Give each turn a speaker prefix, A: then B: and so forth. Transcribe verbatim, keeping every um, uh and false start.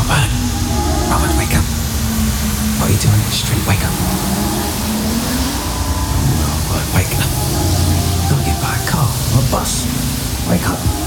A: Rowan. Rowan, wake up. What are you doing in the street? Wake up. Oh, Rowan, wake up. Don't get by a car or a bus. Wake up.